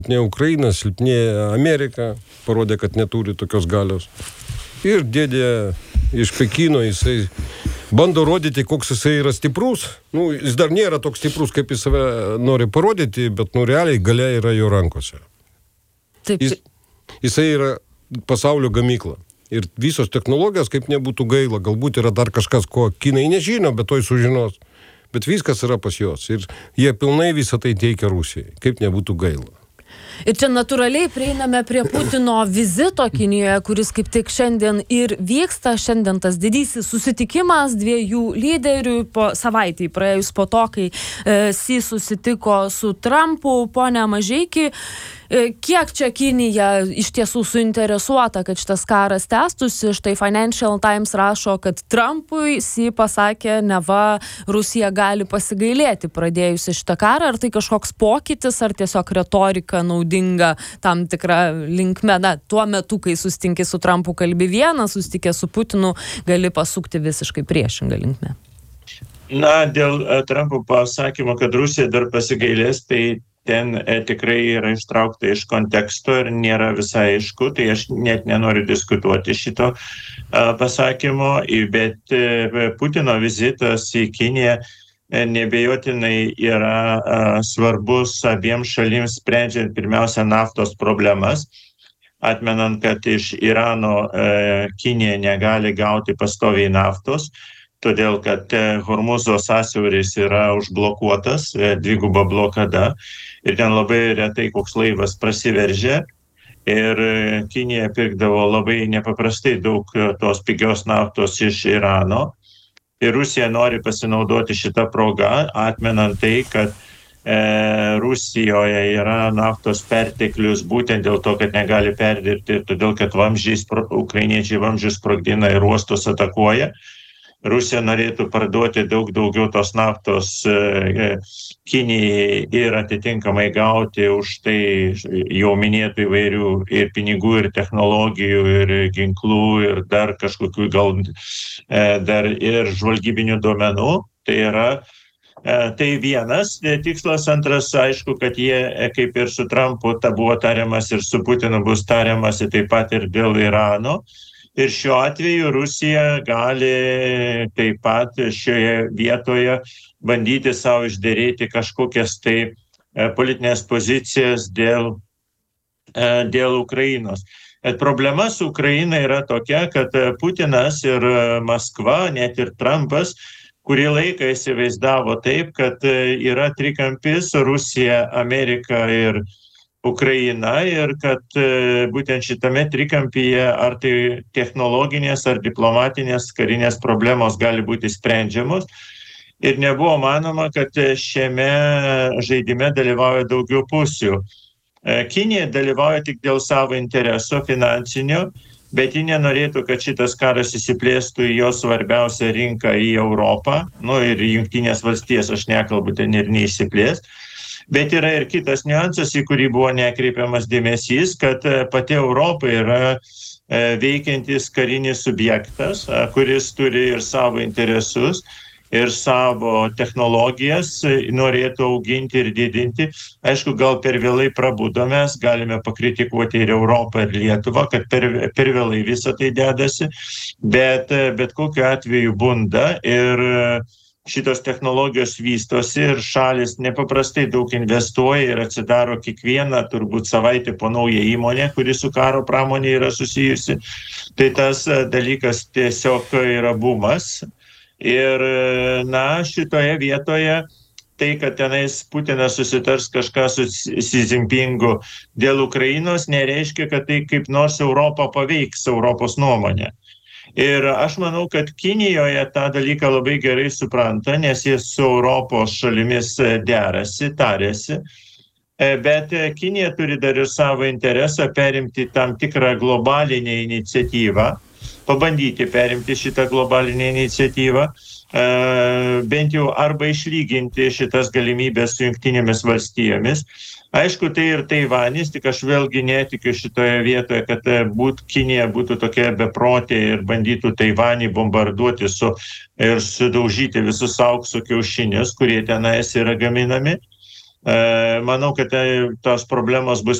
silpnėja Ukraina, silpnėja Amerika, parodė, kad neturi tokios galios. Ir dėdė iš Pekino, jisai bando rodyti, koks jisai yra stiprus. Jis dar nėra toks stiprus, kaip jis save nori parodyti, bet realiai galia yra jo rankose. Taip. Jisai yra pasaulio gamykla. Ir visos technologijos, kaip nebūtų gaila, galbūt yra dar kažkas, ko kinai nežino, bet toj sužinos. Bet viskas yra pas juos. Ir jie pilnai visą tai teikia Rusijai, kaip nebūtų gaila. Ir čia natūraliai prieiname prie Putino vizito Kinijoje, kuris kaip tik šiandien ir vyksta. Šiandien tas didysis susitikimas dviejų lyderių po savaitį praėjus po to, kai Xi susitiko su Trumpu. Pone Mažeiki, kiek čia Kinija iš tiesų suinteresuota, kad šitas karas tęstųsi? Štai Financial Times rašo, kad Trumpui Xi pasakė, neva Rusija gali pasigailėti pradėjusi šitą karą. Ar tai kažkoks pokytis, ar tiesiog retorika naudinga tam tikrą linkme? Tuo metu, kai susitinki su Trumpu, kalbi vieną, susitikė su Putinu, gali pasukti visiškai priešingą linkme. Dėl Trumpo pasakymo, kad Rusija dar pasigailės, tai ten tikrai yra ištraukta iš konteksto ir nėra visai aišku, tai aš net nenoriu diskutuoti šito pasakymo, bet Putino vizitas į Kiniją nebejotinai yra svarbus abiems šalims, sprendžiant pirmiausia naftos problemas, atmenant, kad iš Irano Kinija negali gauti pastoviai naftos, todėl kad Hormuzo sąsiauris yra užblokuotas, dviguba blokada, ir ten labai retai koks laivas prasiveržia, ir Kinija pirkdavo labai nepaprastai daug tos pigios naftos iš Irano, ir Rusija nori pasinaudoti šitą progą, atmenant tai, kad Rusijoje yra naftos perteklius būtent dėl to, kad negali perdirbti, todėl kad ukrainiečiai vamzdžius sprogdina ir uostus atakuoja. Rusija norėtų parduoti daug daugiau tos naftos Kinijai ir atitinkamai gauti už tai jau minėtų įvairių ir pinigų, ir technologijų, ir ginklų, ir dar kažkokių gal dar ir žvalgybinių duomenų. Tai yra tai vienas tikslas. Antras, aišku, kad jie, kaip ir su Trumpu, buvo tariamas ir su Putinu bus tariamasi taip pat ir dėl Irano. Ir šiuo atveju Rusija gali taip pat šioje vietoje bandyti savo išderėti kažkokias tai politinės pozicijas dėl Ukrainos. Bet problema su Ukraina yra tokia, kad Putinas ir Maskva, net ir Trumpas, kurį laiką įsivaizdavo taip, kad yra trikampis Rusija, Amerika ir Ukraina, ir kad būtent šitame trikampyje ar tai technologinės, ar diplomatinės, karinės problemos gali būti sprendžiamos. Ir nebuvo manoma, kad šiame žaidime dalyvauja daugiau pusių. Kinija dalyvauja tik dėl savo intereso finansinio, bet ji nenorėtų, kad šitas karas įsiplėstų į jos svarbiausią rinką, į Europą, ir Jungtinės valstijas, aš nekalbu, ten ir neįsiplės. Bet yra ir kitas niuansas, į kurį buvo nekreipiamas dėmesys, kad pati Europa yra veikiantis karinis subjektas, kuris turi ir savo interesus, ir savo technologijas, norėtų auginti ir didinti. Aišku, gal per vėlai prabudo, mes galime pakritikuoti ir Europą, ir Lietuvą, kad per vėlai visą tai dedasi, bet kokiu atveju bunda ir šitos technologijos vystosi ir šalis nepaprastai daug investuoja ir atsidaro kiekvieną turbūt savaitę po naują įmonę, kuri su karo pramonė yra susijusi. Tai tas dalykas tiesiog yra bumas. Ir šitoje vietoje tai, kad tenais Putinas susitars kažką su Xi Jinpingu dėl Ukrainos, nereiškia, kad tai kaip nors Europą paveiks, Europos nuomonę. Ir aš manau, kad Kinijoje tą dalyką labai gerai supranta, nes jie su Europos šalimis derasi, tarėsi. Bet Kinija turi dar ir savo interesą perimti tam tikrą globalinę iniciatyvą, pabandyti perimti šitą globalinę iniciatyvą, bent jau arba išlyginti šitas galimybės su Jungtinėmis valstijomis. Aišku, tai ir Taivanis, tik aš vėlgi netikiu šitoje vietoje, kad Kinija būtų tokia beprotė ir bandytų Taivanį bombarduoti ir sudaužyti visus aukso kiaušinius, kurie tenais yra gaminami. Manau, kad tos problemos bus